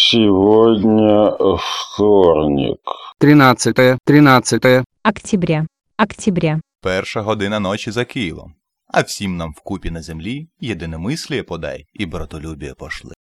Сегодня вторник. 13 Октября. Перша година ночі за Києвом. А всім нам вкупі на землі єдиномисліє подай і братолюбіє пошли.